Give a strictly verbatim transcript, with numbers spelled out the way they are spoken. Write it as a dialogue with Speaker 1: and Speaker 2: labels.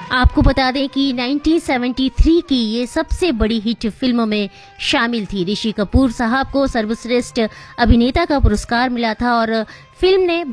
Speaker 1: आपको बता दें कि उन्नीस सौ तिहत्तर की ये सबसे बड़ी हिट फिल्मों में शामिल थी। ऋषि कपूर साहब को सर्वश्रेष्ठ अभिनेता का पुरस्कार मिला था और फिल्म ने